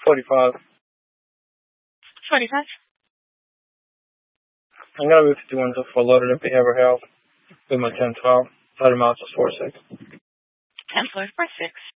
45. 45. I'm going to be 51 to full loaded in behavioral health with my 1012. 30 miles to 46. 10-4-46.